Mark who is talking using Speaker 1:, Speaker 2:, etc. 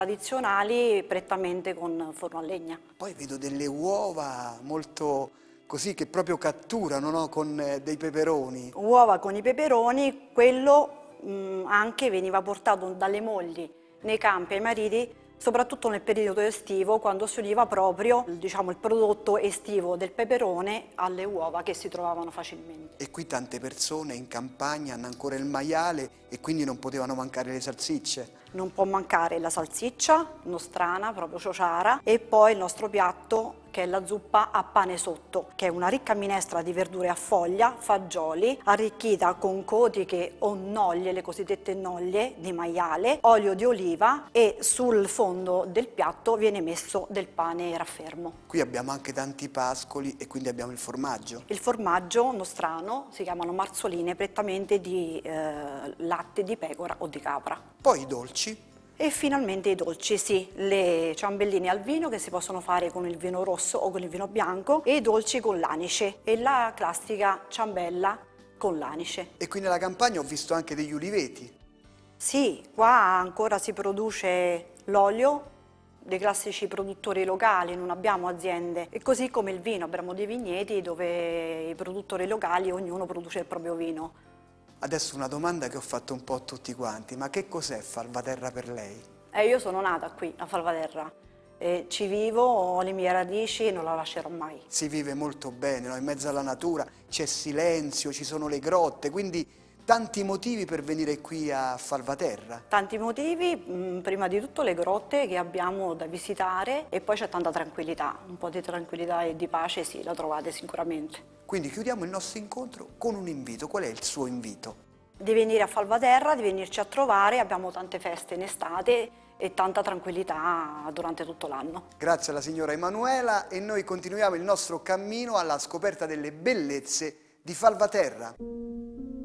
Speaker 1: tradizionali prettamente con forno a legna.
Speaker 2: Poi vedo delle uova molto così che proprio catturano, no? Con dei peperoni.
Speaker 1: Uova con i peperoni, quello anche veniva portato dalle mogli nei campi ai mariti, soprattutto nel periodo estivo, quando si univa proprio, diciamo, il prodotto estivo del peperone alle uova che si trovavano facilmente.
Speaker 2: E qui tante persone in campagna hanno ancora il maiale e quindi non potevano mancare le salsicce.
Speaker 1: Non può mancare la salsiccia nostrana, proprio ciociara, e poi il nostro piatto che è la zuppa a pane sotto, che è una ricca minestra di verdure a foglia, fagioli, arricchita con cotiche o noglie, le cosiddette noglie di maiale, olio di oliva, e sul fondo del piatto viene messo del pane raffermo.
Speaker 2: Qui abbiamo anche tanti pascoli e quindi abbiamo il formaggio.
Speaker 1: Il formaggio nostrano si chiamano marzoline, prettamente di latte di pecora o di capra.
Speaker 2: Poi i dolci.
Speaker 1: E finalmente i dolci, sì, le ciambelline al vino che si possono fare con il vino rosso o con il vino bianco, e i dolci con l'anice e la classica ciambella con l'anice.
Speaker 2: E qui nella campagna ho visto anche degli uliveti.
Speaker 1: Sì, qua ancora si produce l'olio dei classici produttori locali, non abbiamo aziende, e così come il vino, abbiamo dei vigneti dove i produttori locali ognuno produce il proprio vino.
Speaker 2: Adesso una domanda che ho fatto un po' a tutti quanti, ma che cos'è Falvaterra per lei?
Speaker 1: Io sono nata qui a Falvaterra, ci vivo, ho le mie radici e non la lascerò mai.
Speaker 2: Si vive molto bene, no? In mezzo alla natura, c'è silenzio, ci sono le grotte, quindi tanti motivi per venire qui a Falvaterra.
Speaker 1: Tanti motivi, prima di tutto le grotte che abbiamo da visitare, e poi c'è tanta tranquillità, un po' di tranquillità e di pace sì, la trovate sicuramente.
Speaker 2: Quindi chiudiamo il nostro incontro con un invito. Qual è il suo invito?
Speaker 1: Di venire a Falvaterra, di venirci a trovare, abbiamo tante feste in estate e tanta tranquillità durante tutto l'anno.
Speaker 2: Grazie alla signora Emanuela e noi continuiamo il nostro cammino alla scoperta delle bellezze di Falvaterra.